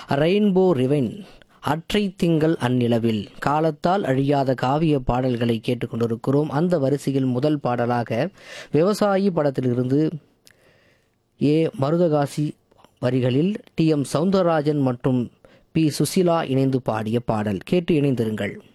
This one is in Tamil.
ரெயின்போ ரிவைன், அற்றை திங்கள் அந்நிலவில், காலத்தால் அழியாத காவிய பாடல்களை கேட்டுக்கொண்டிருக்கிறோம். அந்த வரிசையில் முதல் பாடலாக விவசாயி படத்திலிருந்து மருதகாசி வரிகளில் டி.எம். சௌந்தரராஜன் மற்றும் பி. சுசிலா இணைந்து பாடிய பாடல். கேட்டு இணைந்திருங்கள்.